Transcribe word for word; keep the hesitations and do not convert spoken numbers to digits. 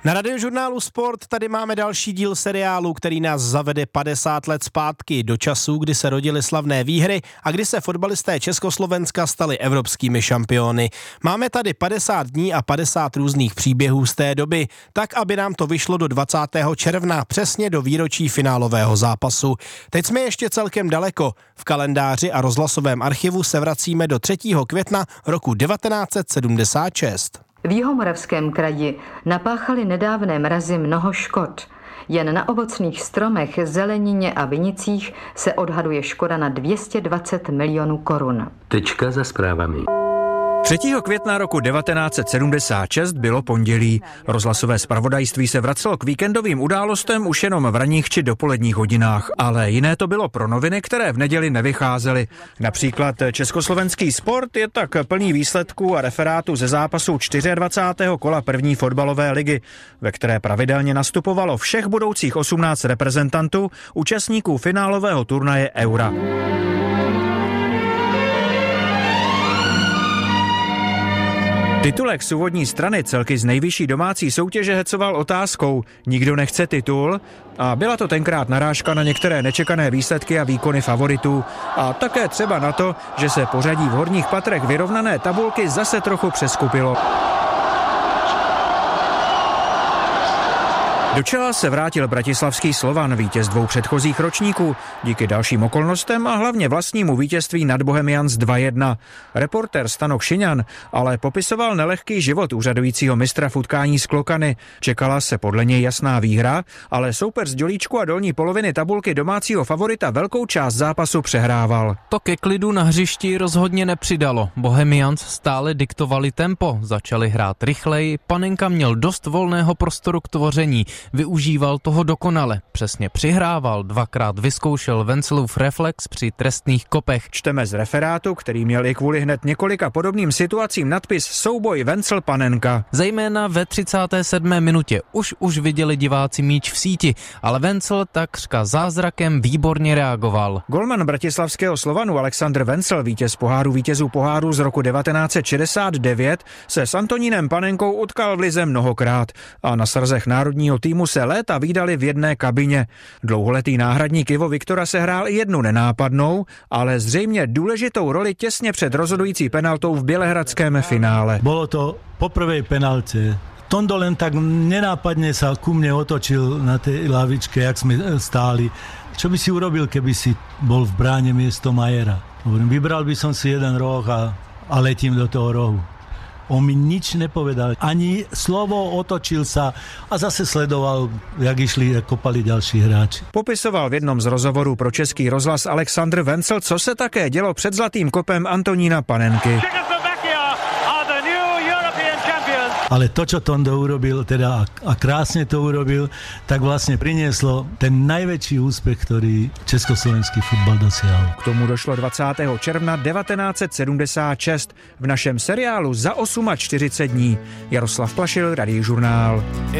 Na Radiožurnálu Sport tady máme další díl seriálu, který nás zavede padesát let zpátky do časů, kdy se rodily slavné výhry a kdy se fotbalisté Československa stali evropskými šampiony. Máme tady padesát dní a padesát různých příběhů z té doby, tak aby nám to vyšlo do dvacátého června, přesně do výročí finálového zápasu. Teď jsme ještě celkem daleko. V kalendáři a rozhlasovém archivu se vracíme do třetího května roku devatenáct set sedmdesát šest. V Jihomoravském kraji napáchali nedávné mrazy mnoho škod. Jen na ovocných stromech, zelenině a vinicích se odhaduje škoda na dvě stě dvacet milionů korun. Tečka za zprávami. třetího května roku devatenáct set sedmdesát šest bylo pondělí. Rozhlasové zpravodajství se vracelo k víkendovým událostem už jenom v ranních či dopoledních hodinách, ale jiné to bylo pro noviny, které v neděli nevycházely. Například československý sport je tak plný výsledků a referátů ze zápasu dvacátého čtvrtého kola první fotbalové ligy, ve které pravidelně nastupovalo všech budoucích osmnáct reprezentantů, účastníků finálového turnaje Eura. Titulek z úvodní strany celky z nejvyšší domácí soutěže hecoval otázkou "Nikdo nechce titul?" a byla to tenkrát narážka na některé nečekané výsledky a výkony favoritů a také třeba na to, že se pořadí v horních patrech vyrovnané tabulky zase trochu přeskupilo. Do čela se vrátil bratislavský Slovan, vítěz dvou předchozích ročníků, díky dalším okolnostem a hlavně vlastnímu vítězství nad Bohemians dva jedna. Reportér Stanok Šiňan ale popisoval nelehký život úřadujícího mistra v utkání s Klokany. Čekala se podle něj jasná výhra, ale soupeř z dělíčku a dolní poloviny tabulky domácího favorita velkou část zápasu přehrával. To ke klidu na hřišti rozhodně nepřidalo. Bohemians stále diktovali tempo, začali hrát rychleji, Panenka měl dost volného prostoru k tvoření. Využíval toho dokonale. Přesně přihrával, dvakrát vyzkoušel Wenzelův reflex při trestných kopech. Čteme z referátu, který měl i kvůli hned několika podobným situacím nadpis Souboj Wenzel Panenka. Zejména ve třicáté sedmé minutě už už viděli diváci míč v síti, ale Wenzel takřka zázrakem výborně reagoval. Golman bratislavského Slovanu Alexandr Wenzel, vítěz poháru vítězů poháru z roku devatenáct set šedesát devět, se s Antonínem Panenkou utkal v lize mnohokrát a na srzech národního týmu se léta vídali v jedné kabině. Dlouholetý náhradník Ivo Viktora se hrál i jednu nenápadnou, ale zřejmě důležitou roli těsně před rozhodující penaltou v bělehradském finále. Bolo to po prvej penalce. Tondo len tak nenápadne sa ku mne otočil na tej lavičke, jak sme stáli. Čo by si urobil, keby si bol v bráne miesto Majera? Hovorím, vybral by som si jeden roh a, a letím do toho rohu. On mi nič nepovedal, ani slovo, otočil sa a zase sledoval, jak išli a kopali ďalší hráči. Popisoval v jednom z rozhovorů pro Český rozhlas Alexandr Wenzel, co se také dělo před zlatým kopem Antonína Panenky. Ale to, čo Tondo urobil, teda a krásne to urobil, tak vlastne prinieslo ten najväčší úspech, ktorý československý futbal dosiahol. K tomu došlo dvacátého června devatenáct set sedmdesát šest v našem seriálu Za čtyřicet osm dní. Jaroslav Plašil, Radiožurnál.